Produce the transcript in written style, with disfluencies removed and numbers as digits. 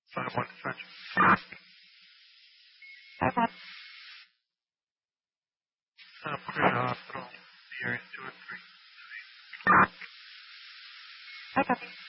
5-1 defense. Put her in the hospital. The area 2 or 3.